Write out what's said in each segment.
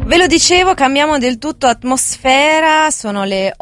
Ve lo dicevo, cambiamo del tutto atmosfera, sono le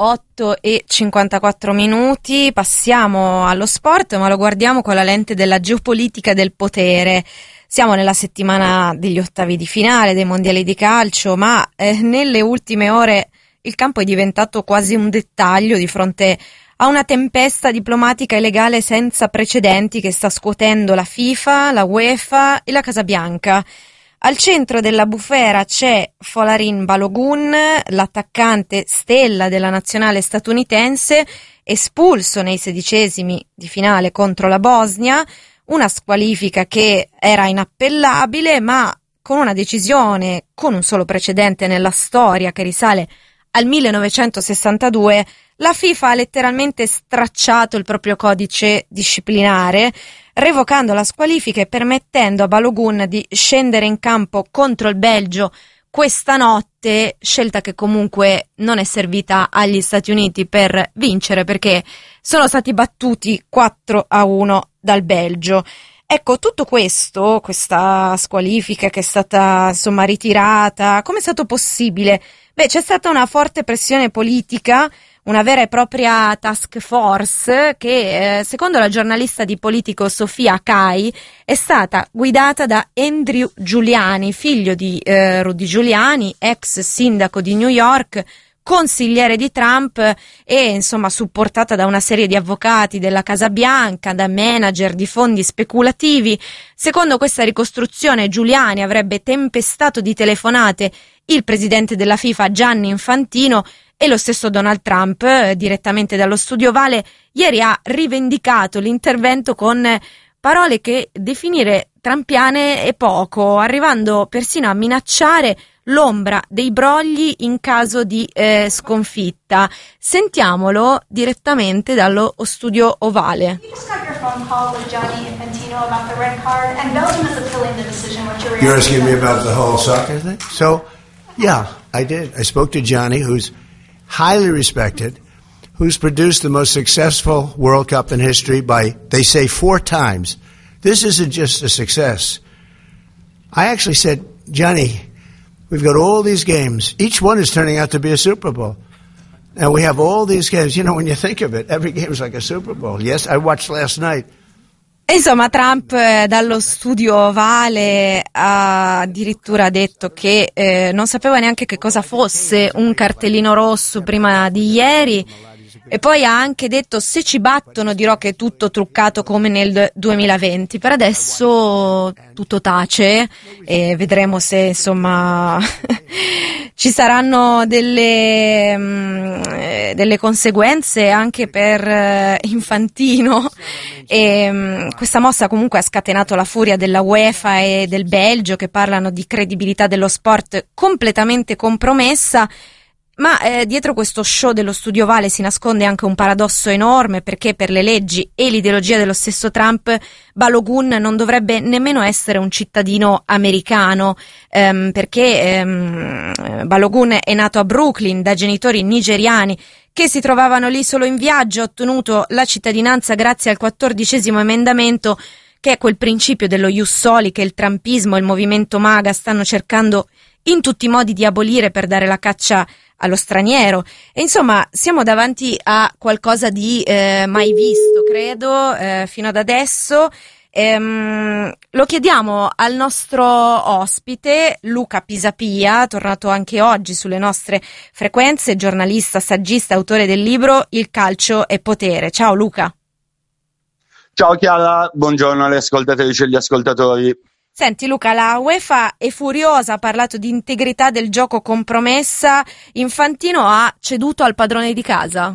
8:54, passiamo allo sport, ma lo guardiamo con la lente della geopolitica del potere. Siamo nella settimana degli ottavi di finale dei mondiali di calcio, ma nelle ultime ore il campo è diventato quasi un dettaglio di fronte a una tempesta diplomatica e legale senza precedenti che sta scuotendo la FIFA, la UEFA e la Casa Bianca. Al centro della bufera c'è Folarin Balogun, l'attaccante stella della nazionale statunitense, espulso nei 16esimi di finale contro la Bosnia, una squalifica che era inappellabile, ma con una decisione con un solo precedente nella storia che risale al 1962, la FIFA ha letteralmente stracciato il proprio codice disciplinare, revocando la squalifica e permettendo a Balogun di scendere in campo contro il Belgio questa notte, scelta che comunque non è servita agli Stati Uniti per vincere, perché sono stati battuti 4-1 dal Belgio. Ecco, tutto questo, questa squalifica che è stata insomma ritirata, come è stato possibile? Beh, c'è stata una forte pressione politica, una vera e propria task force che, secondo la giornalista di Politico Sofia Akai, è stata guidata da Andrew Giuliani, figlio di Rudy Giuliani, ex sindaco di New York, consigliere di Trump e insomma supportata da una serie di avvocati della Casa Bianca, da manager di fondi speculativi. Secondo questa ricostruzione, Giuliani avrebbe tempestato di telefonate il presidente della FIFA Gianni Infantino e lo stesso Donald Trump, direttamente dallo studio Ovale, ieri ha rivendicato l'intervento con parole che definire trampiane è poco, arrivando persino a minacciare l'ombra dei brogli in caso di sconfitta. Sentiamolo direttamente dallo studio Ovale. You're asking me about the whole soccer thing? So, yeah, I did. I spoke to Johnny, who's highly respected, who's produced the most successful World Cup in history by, they say, 4 times. This isn't just a success. I actually said, Johnny, we've got all these games. Each one is turning out to be a Super Bowl. And we have all these games. You know, when you think of it, every game is like a Super Bowl. Yes, I watched last night. Insomma, Trump dallo studio Ovale ha addirittura detto che non sapeva neanche che cosa fosse un cartellino rosso prima di ieri. E poi ha anche detto: se ci battono dirò che è tutto truccato come nel 2020. Per adesso tutto tace e vedremo se insomma ci saranno delle conseguenze anche per Infantino. E questa mossa comunque ha scatenato la furia della UEFA e del Belgio, che parlano di credibilità dello sport completamente compromessa. Ma dietro questo show dello studio Ovale si nasconde anche un paradosso enorme, perché per le leggi e l'ideologia dello stesso Trump Balogun non dovrebbe nemmeno essere un cittadino americano, perché Balogun è nato a Brooklyn da genitori nigeriani che si trovavano lì solo in viaggio, ha ottenuto la cittadinanza grazie al 14° emendamento, che è quel principio dello ius soli che il trumpismo e il movimento MAGA stanno cercando in tutti i modi di abolire per dare la caccia allo straniero. E insomma siamo davanti a qualcosa di mai visto, credo, fino ad adesso. Lo chiediamo al nostro ospite Luca Pisapia, tornato anche oggi sulle nostre frequenze, giornalista, saggista, autore del libro Il calcio è potere. Ciao Luca. Ciao Chiara, buongiorno alle ascoltatrici e agli ascoltatori. Senti Luca, la UEFA è furiosa, ha parlato di integrità del gioco compromessa. Infantino ha ceduto al padrone di casa?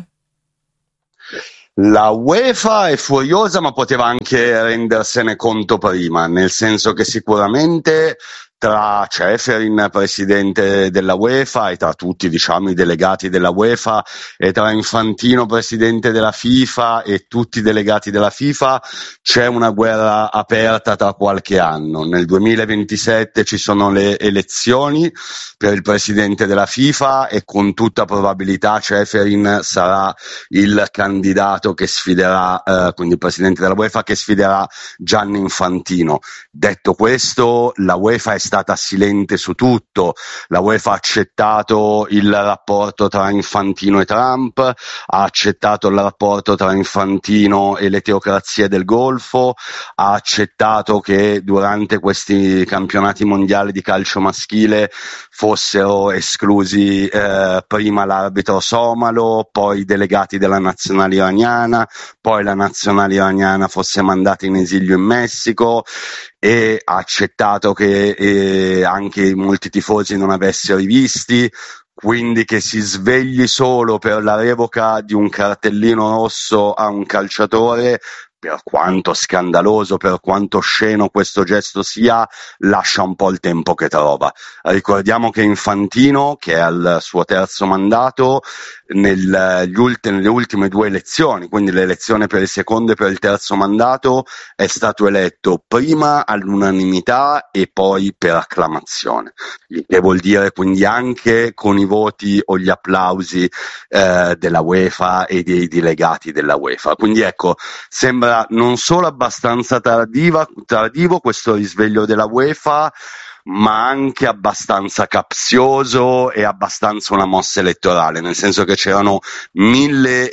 La UEFA è furiosa, ma poteva anche rendersene conto prima, nel senso che sicuramente tra Ceferin, presidente della UEFA, e tra tutti, diciamo, i delegati della UEFA, e tra Infantino, presidente della FIFA, e tutti i delegati della FIFA, c'è una guerra aperta tra qualche anno. Nel 2027 ci sono le elezioni per il presidente della FIFA e con tutta probabilità Ceferin sarà il candidato che sfiderà, quindi il presidente della UEFA che sfiderà Gianni Infantino. Detto questo, la UEFA è stata stata silente su tutto. La UEFA ha accettato il rapporto tra Infantino e Trump, ha accettato il rapporto tra Infantino e le teocrazie del Golfo, ha accettato che durante questi campionati mondiali di calcio maschile fossero esclusi prima l'arbitro somalo, poi i delegati della nazionale iraniana, poi la nazionale iraniana fosse mandata in esilio in Messico, e ha accettato che anche molti tifosi non avessero i visti. Quindi che si svegli solo per la revoca di un cartellino rosso a un calciatore, per quanto scandaloso, per quanto osceno questo gesto sia, lascia un po' il tempo che trova. Ricordiamo che Infantino, che è al suo terzo mandato, nelle ultime 2 elezioni, quindi l'elezione per il secondo e per il terzo mandato, è stato eletto prima all'unanimità e poi per acclamazione, che vuol dire quindi anche con i voti o gli applausi della UEFA e dei delegati della UEFA. Quindi ecco, sembra non solo abbastanza tardivo questo risveglio della UEFA, ma anche abbastanza capzioso e abbastanza una mossa elettorale, nel senso che c'erano mille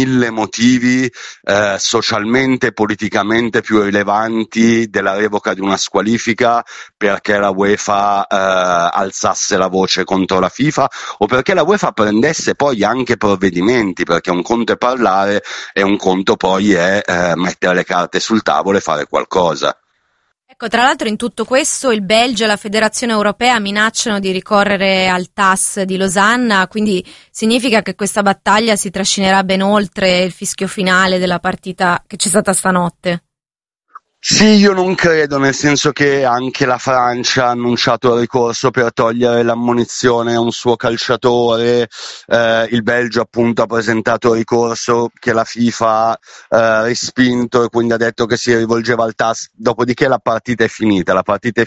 motivi socialmente e politicamente più rilevanti della revoca di una squalifica perché la UEFA alzasse la voce contro la FIFA, o perché la UEFA prendesse poi anche provvedimenti, perché un conto è parlare e un conto poi è mettere le carte sul tavolo e fare qualcosa. Ecco, tra l'altro in tutto questo il Belgio e la Federazione Europea minacciano di ricorrere al TAS di Losanna, quindi significa che questa battaglia si trascinerà ben oltre il fischio finale della partita che c'è stata stanotte. Sì, io non credo, nel senso che anche la Francia ha annunciato il ricorso per togliere l'ammonizione a un suo calciatore, il Belgio appunto ha presentato il ricorso che la FIFA ha respinto e quindi ha detto che si rivolgeva al TAS, dopodiché la partita è finita,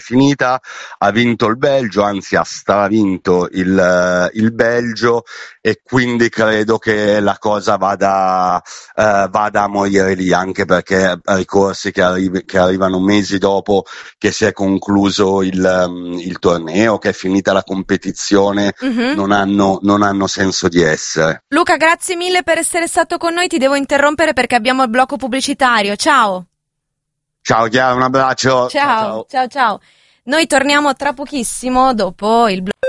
ha vinto il Belgio, anzi ha stravinto il Belgio, e quindi credo che la cosa vada a morire lì, anche perché ricorsi che arrivano mesi dopo che si è concluso il torneo, che è finita la competizione, non hanno senso di essere. Luca, grazie mille per essere stato con noi, ti devo interrompere perché abbiamo il blocco pubblicitario. Ciao. Ciao Chiara, un abbraccio. Ciao. Noi torniamo tra pochissimo dopo il blocco.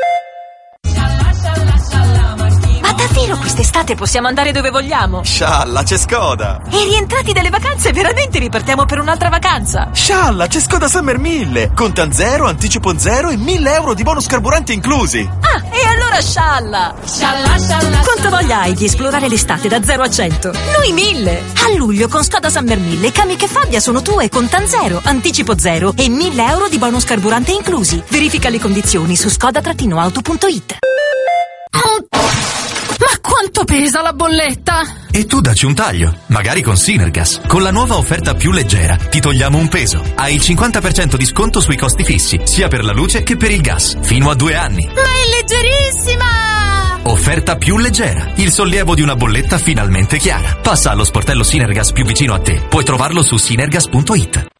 Davvero quest'estate possiamo andare dove vogliamo? Scialla, c'è Skoda! E rientrati dalle vacanze veramente ripartiamo per un'altra vacanza? Scialla, c'è Skoda Summer 1000! Contan 0, anticipo 0 e 1.000 euro di bonus carburante inclusi! Ah, e allora scialla! Scialla! Quanta voglia hai di esplorare l'estate da 0 a 100? Noi 1000! A luglio con Skoda Summer 1000 Kamiq e Fabia sono tue, contan 0, anticipo 0 e 1.000 euro di bonus carburante inclusi. Verifica le condizioni su skoda-auto.it. Ma quanto pesa la bolletta? E tu dacci un taglio, magari con Sinergas. Con la nuova offerta più leggera ti togliamo un peso. Hai il 50% di sconto sui costi fissi, sia per la luce che per il gas, fino a 2 anni. Ma è leggerissima! Offerta più leggera, il sollievo di una bolletta finalmente chiara. Passa allo sportello Sinergas più vicino a te. Puoi trovarlo su sinergas.it.